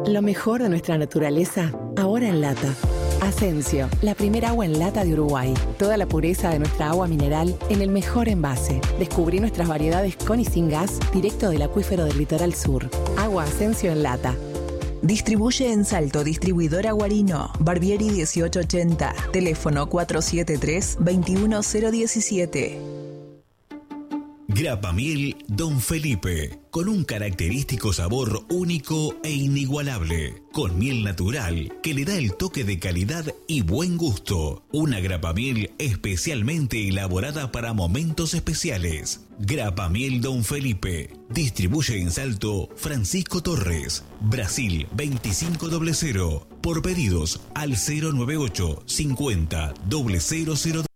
Lo mejor de nuestra naturaleza, ahora en lata. Asensio, la primera agua en lata de Uruguay. Toda la pureza de nuestra agua mineral en el mejor envase. Descubrí nuestras variedades con y sin gas, directo del acuífero del litoral sur. Agua Asensio en lata. Distribuye en Salto Distribuidora Guarino, Barbieri 1880, teléfono 473-21017. Grapa Miel Don Felipe, con un característico sabor único e inigualable, con miel natural que le da el toque de calidad y buen gusto. Una grapa miel especialmente elaborada para momentos especiales. Grapa Miel Don Felipe, distribuye en Salto Francisco Torres, Brasil 2500, por pedidos al 098 50 002.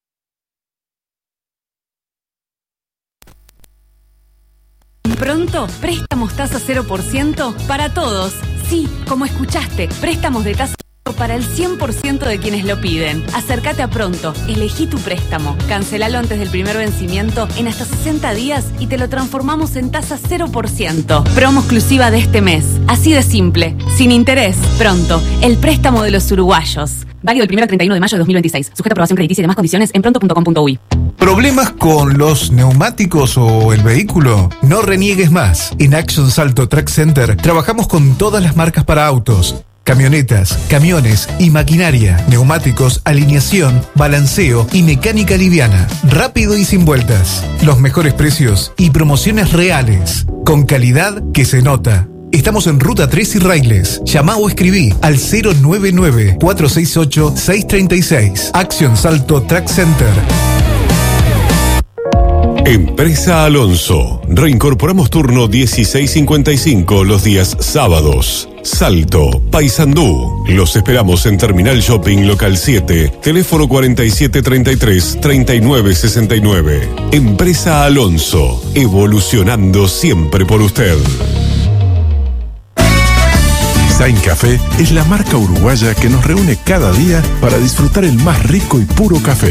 Pronto, préstamos tasa 0% para todos. Sí, como escuchaste, préstamos de tasa para el 100% de quienes lo piden. Acércate a Pronto, elegí tu préstamo, cancelalo antes del primer vencimiento en hasta 60 días y te lo transformamos en tasa 0%. Promo exclusiva de este mes. Así de simple, sin interés. Pronto, el préstamo de los uruguayos. Válido del 1 al 31 de mayo de 2026. Sujeta a aprobación crediticia y demás condiciones en pronto.com.uy. ¿Problemas con los neumáticos o el vehículo? No reniegues más. En Action Salto Track Center trabajamos con todas las marcas para autos, camionetas, camiones y maquinaria, neumáticos, alineación, balanceo y mecánica liviana. Rápido y sin vueltas. Los mejores precios y promociones reales. Con calidad que se nota. Estamos en Ruta 3 y Railes. Llama o escribí al 099-468-636. Action Salto Track Center. Empresa Alonso. Reincorporamos turno 16:55 los días sábados. Salto, Paysandú. Los esperamos en Terminal Shopping Local 7, teléfono 4733-3969. Empresa Alonso. Evolucionando siempre por usted. Zain Café es la marca uruguaya que nos reúne cada día para disfrutar el más rico y puro café.